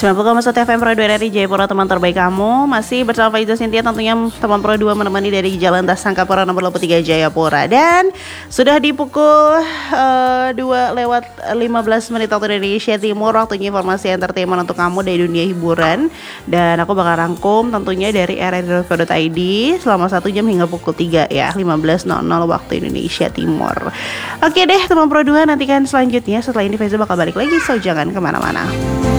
90,1 FM Pro 2 dari Jayapura, teman terbaik kamu. Masih bersama Faiza Cynthia, tentunya teman Pro 2 menemani dari Jalan Das Sangkapura nomor 23 Jayapura. Dan sudah di pukul 2:15 waktu Indonesia Timur. Waktunya informasi entertainment untuk kamu dari dunia hiburan. Dan aku bakal rangkum tentunya dari rri.co.id selama 1 jam hingga pukul 3 ya, 15.00 waktu Indonesia Timur. Oke deh teman Pro 2, nantikan selanjutnya. Setelah ini Faiza bakal balik lagi, so jangan kemana-mana.